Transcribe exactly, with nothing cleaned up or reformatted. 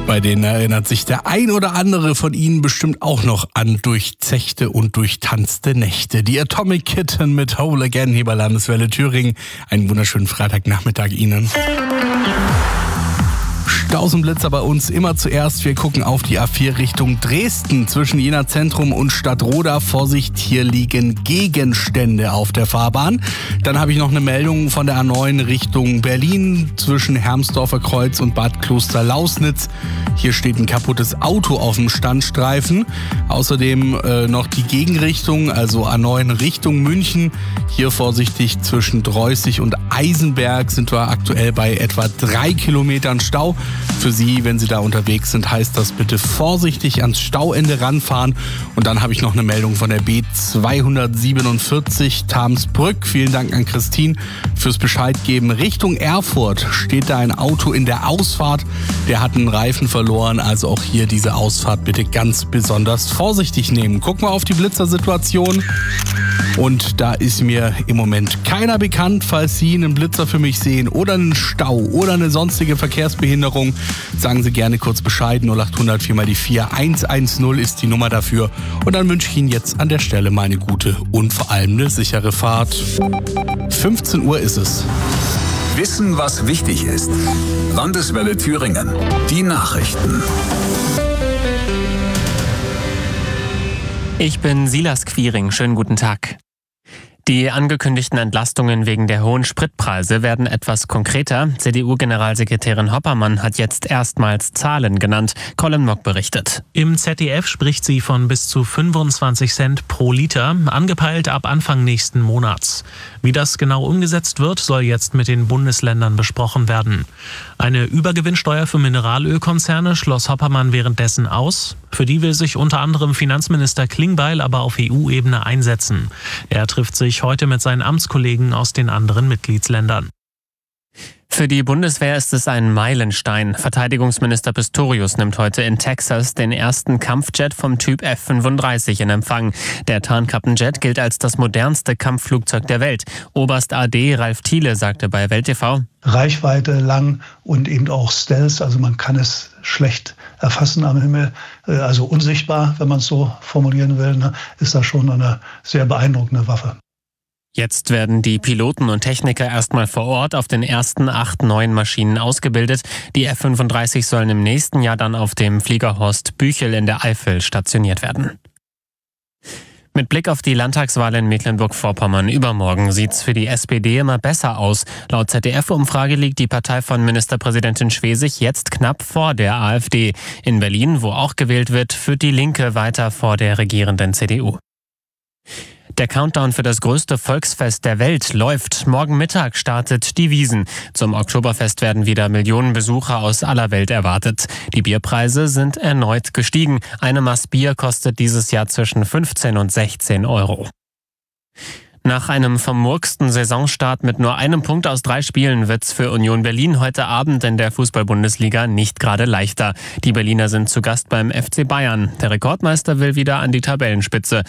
Bei denen erinnert sich der ein oder andere von Ihnen bestimmt auch noch an durchzechte und durchtanzte Nächte. Die Atomic Kitten mit Whole Again hier bei Landeswelle Thüringen. Einen wunderschönen Freitagnachmittag Ihnen. Staus und Blitzer bei uns immer zuerst. Wir gucken auf die A vier Richtung Dresden zwischen Jena Zentrum und Stadtroda. Vorsicht, hier liegen Gegenstände auf der Fahrbahn. Dann habe ich noch eine Meldung von der A neun Richtung Berlin zwischen Hermsdorfer Kreuz und Bad Kloster-Lausnitz. Hier steht ein kaputtes Auto auf dem Standstreifen. Außerdem äh, noch die Gegenrichtung, also A neun Richtung München. Hier vorsichtig zwischen Dreußig und Eisenberg sind wir aktuell bei etwa drei Kilometern Stau. Für Sie, wenn Sie da unterwegs sind, heißt das bitte vorsichtig ans Stauende ranfahren. Und dann habe ich noch eine Meldung von der B zweihundertsiebenundvierzig Tamsbrück. Vielen Dank an Christine fürs Bescheid geben. Richtung Erfurt steht da ein Auto in der Ausfahrt. Der hat einen Reifen verloren, also auch hier diese Ausfahrt bitte ganz besonders vorsichtig nehmen. Gucken wir auf die Blitzersituation. Und da ist mir im Moment keiner bekannt. Falls Sie einen Blitzer für mich sehen oder einen Stau oder eine sonstige Verkehrsbehinderung, sagen Sie gerne kurz Bescheid. null acht hundert vier mal die vier eins eins null ist die Nummer dafür. Und dann wünsche ich Ihnen jetzt an der Stelle mal eine gute und vor allem eine sichere Fahrt. fünfzehn Uhr ist es. Wissen, was wichtig ist. Landeswelle Thüringen. Die Nachrichten. Ich bin Silas Quiring. Schönen guten Tag. Die angekündigten Entlastungen wegen der hohen Spritpreise werden etwas konkreter. C D U-Generalsekretärin Hoppermann hat jetzt erstmals Zahlen genannt. Colin Mock berichtet. Im Z D F spricht sie von bis zu fünfundzwanzig Cent pro Liter, angepeilt ab Anfang nächsten Monats. Wie das genau umgesetzt wird, soll jetzt mit den Bundesländern besprochen werden. Eine Übergewinnsteuer für Mineralölkonzerne schloss Hoppermann währenddessen aus. Für die will sich unter anderem Finanzminister Klingbeil aber auf E U-Ebene einsetzen. Er trifft sich heute mit seinen Amtskollegen aus den anderen Mitgliedsländern. Für die Bundeswehr ist es ein Meilenstein. Verteidigungsminister Pistorius nimmt heute in Texas den ersten Kampfjet vom Typ F fünfunddreißig in Empfang. Der Tarnkappenjet gilt als das modernste Kampfflugzeug der Welt. Oberst A D Ralf Thiele sagte bei Welt T V: Reichweite lang und eben auch Stealth, also man kann es schlecht erfassen am Himmel, also unsichtbar, wenn man es so formulieren will, ne, ist das schon eine sehr beeindruckende Waffe. Jetzt werden die Piloten und Techniker erstmal vor Ort auf den ersten acht neuen Maschinen ausgebildet. Die F fünfunddreißig sollen im nächsten Jahr dann auf dem Flieger Horst Büchel in der Eifel stationiert werden. Mit Blick auf die Landtagswahl in Mecklenburg-Vorpommern übermorgen sieht's für die S P D immer besser aus. Laut Z D F-Umfrage liegt die Partei von Ministerpräsidentin Schwesig jetzt knapp vor der A f D. In Berlin, wo auch gewählt wird, führt die Linke weiter vor der regierenden C D U. Der Countdown für das größte Volksfest der Welt läuft. Morgen Mittag startet die Wiesn. Zum Oktoberfest werden wieder Millionen Besucher aus aller Welt erwartet. Die Bierpreise sind erneut gestiegen. Eine Maß Bier kostet dieses Jahr zwischen fünfzehn und sechzehn Euro. Nach einem vermurksten Saisonstart mit nur einem Punkt aus drei Spielen wird's für Union Berlin heute Abend in der Fußball-Bundesliga nicht gerade leichter. Die Berliner sind zu Gast beim F C Bayern. Der Rekordmeister will wieder an die Tabellenspitze.